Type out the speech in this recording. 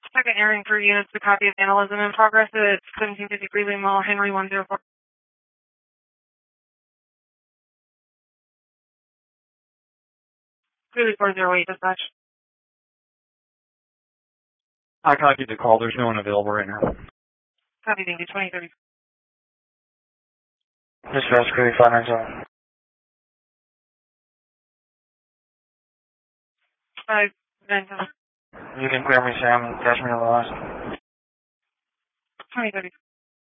Second airing for units, a copy of vandalism in progress at 1753 Lee Mall, Henry 104. 3408 dispatch. I copied the call. There's no one available right now. Copy, thank you. 2030. Dispatch, Crew 590. 590. You can clear me, Sam, and catch me on the last. 2030.